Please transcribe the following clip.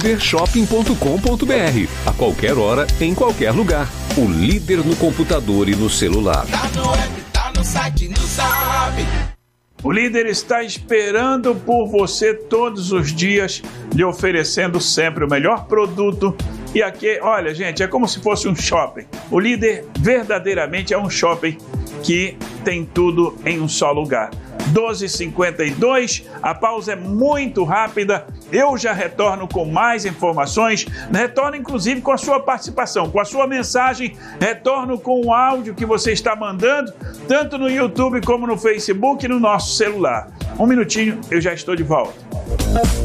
lídershopping.com.br. A qualquer hora, em qualquer lugar. O líder no computador e no celular. Tá no app, tá no site, no Zap. O líder está esperando por você todos os dias, lhe oferecendo sempre o melhor produto. E aqui, olha, gente, é como se fosse um shopping. O líder verdadeiramente é um shopping que tem tudo em um só lugar. 12h52, a pausa é muito rápida, eu já retorno com mais informações, retorno inclusive com a sua participação, com a sua mensagem, retorno com o áudio que você está mandando, tanto no YouTube como no Facebook e no nosso celular. Um minutinho, eu já estou de volta.